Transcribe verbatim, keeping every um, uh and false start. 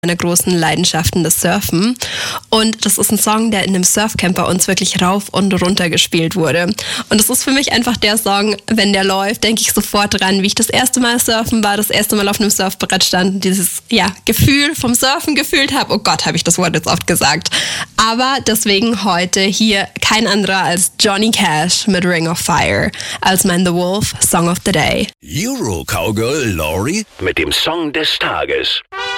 meiner großen Leidenschaften, das Surfen. Und das ist ein Song, der in einem Surfcamp bei uns wirklich rauf und runter gespielt wurde. Und das ist für mich einfach der Song, wenn der läuft, denke ich sofort dran, wie ich das erste Mal surfen war, das erste Mal auf einem Surfbrett stand und dieses ja, Gefühl vom Surfen gefühlt habe. Oh Gott, habe ich das Wort jetzt oft gesagt. Aber deswegen heute hier kein anderer als Johnny Cash mit Ring of Fire als mein The Wolf Song of the Day. Euro Cowgirl Laurie mit dem Song des Tages.